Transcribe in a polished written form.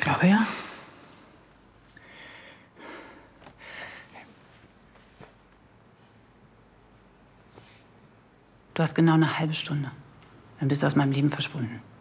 glaube ja. Du hast genau eine halbe Stunde. Dann bist du aus meinem Leben verschwunden.